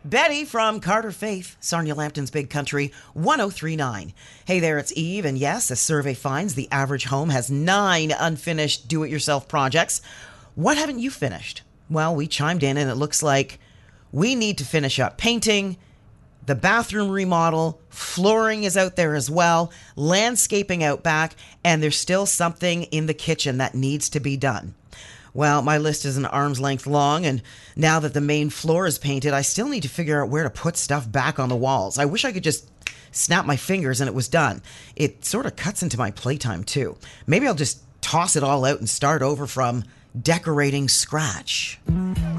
Betty from Carter Faith, Sarnia Lambton's Big Country, 1039. Hey there, it's Eve, and yes, a survey finds the average home has 9 unfinished do-it-yourself projects. What haven't you finished? Well, we chimed in, and it looks like we need to finish up painting, the bathroom remodel, flooring is out there as well, landscaping out back, and there's still something in the kitchen that needs to be done. Well, my list is an arm's length long, and now that the main floor is painted, I still need to figure out where to put stuff back on the walls. I wish I could just snap my fingers and it was done. It sort of cuts into my playtime too. Maybe I'll just toss it all out and start over from decorating scratch.